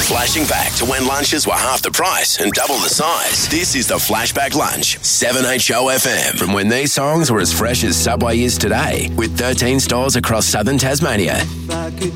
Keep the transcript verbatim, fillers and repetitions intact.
Flashing back to when lunches were half the price and double the size. This is the Flashback Lunch, seven H O F M. From when these songs were as fresh as Subway is today, with thirteen stores across southern Tasmania. If I could